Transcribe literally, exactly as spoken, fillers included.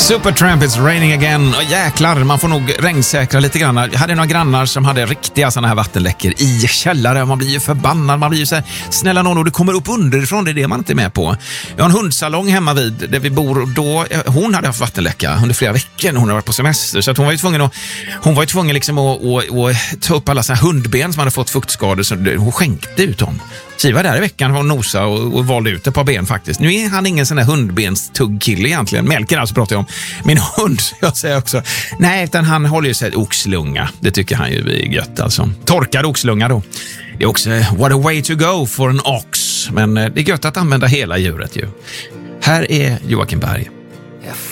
Supertramp, it's raining again. Och jäklar, man får nog regnsäkra lite grann. Jag hade några grannar som hade riktiga sådana här vattenläckor i källare. Man blir ju förbannad, man blir ju så här, snälla någon, och det kommer upp underifrån, det är det man inte är med på. Jag har en hundsalong hemma vid där vi bor, och då, hon hade haft vattenläcka under flera veckor när hon hade varit på semester. Så att hon var ju tvungen att, hon var ju tvungen liksom att, att, att ta upp alla såna här hundben som hade fått fuktskador, så hon skänkte ut dem. Kiva där i veckan och nosa och, och valde ut ett par ben faktiskt. Nu är han ingen sån här hundbenstuggkille egentligen. Melker alltså pratar jag om. Min hund, jag säger också. Nej, utan han håller ju sig ett oxlunga. Det tycker han ju är gött alltså. Torkad oxlunga då. Det är också what a way to go for an ox. Men det är gött att använda hela djuret ju. Här är Joakim Berg.